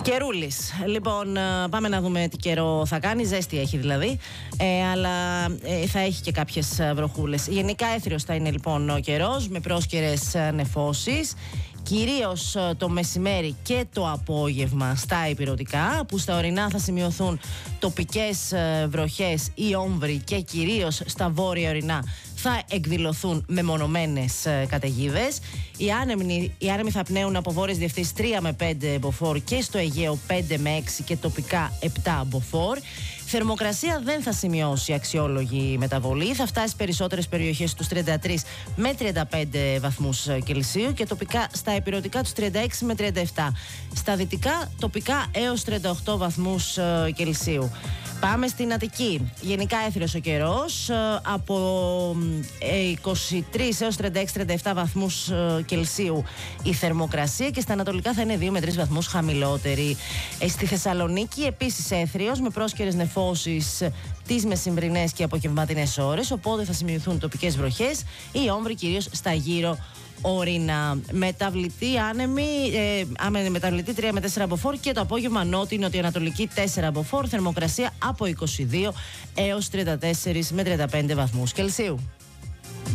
Καιρούλης. Λοιπόν, πάμε να δούμε τι καιρό θα κάνει. Ζέστη έχει δηλαδή, αλλά θα έχει και κάποιες βροχούλες. Γενικά έθριος θα είναι λοιπόν ο καιρός, με πρόσκαιρες νεφώσεις. Κυρίως το μεσημέρι και το απόγευμα στα ηπειρωτικά, που στα ορεινά θα σημειωθούν τοπικές βροχές ή όμβροι, και κυρίως στα βόρεια ορεινά θα εκδηλωθούν μεμονωμένες καταιγίδες. Οι άνεμοι θα πνέουν από βόρειες διευθύνσεις 3 με 5 μποφόρ και στο Αιγαίο 5 με 6 και τοπικά 7 μποφόρ. Θερμοκρασία δεν θα σημειώσει αξιόλογη μεταβολή. Θα φτάσει στις περισσότερες περιοχές στους 33 με 35 βαθμούς Κελσίου και τοπικά στα ηπειρωτικά τους 36 με 37. Στα δυτικά τοπικά έως 38 βαθμούς Κελσίου. Πάμε στην Αττική. Γενικά έθριος ο καιρός, από 23 έως 36-37 βαθμούς Κελσίου η θερμοκρασία, και στα ανατολικά θα είναι 2 με 3 βαθμούς χαμηλότερη. Στη Θεσσαλονίκη επίσης έθριος, με πρόσκαιρες νεφώσεις τις μεσημβρινές και απογευματινές ώρες, οπότε θα σημειωθούν τοπικές βροχές ή όμβροι κυρίως στα γύρω ορεινά. Μεταβλητή άνεμη, μεταβλητή 3 με 4 μποφόρ και το απόγευμα νότιο-νοτιοανατολική 4 μποφόρ. Θερμοκρασία από 22 έως 34 με 35 βαθμούς Κελσίου.